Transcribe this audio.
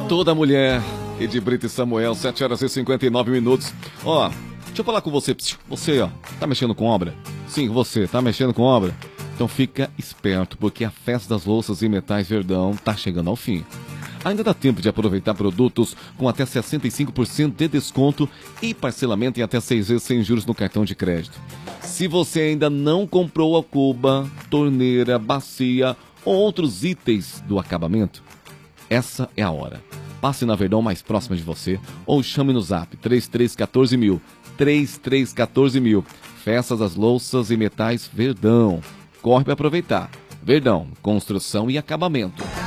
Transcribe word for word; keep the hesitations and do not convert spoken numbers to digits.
Toda mulher. E de Brito e Samuel, sete horas e cinquenta e nove minutos. Ó, deixa eu falar com você. Você, ó, tá mexendo com obra? Sim, você, tá mexendo com obra? Então fica esperto, porque a festa das louças e metais Verdão tá chegando ao fim. Ainda dá tempo de aproveitar produtos com até sessenta e cinco por cento de desconto e parcelamento em até seis vezes sem juros no cartão de crédito. Se você ainda não comprou a cuba, torneira, bacia ou outros itens do acabamento, essa é a hora. Passe na Verdão mais próxima de você ou chame no zap três três um quatro mil, três três um quatro mil. Festas das louças e metais Verdão. Corre para aproveitar. Verdão, construção e acabamento.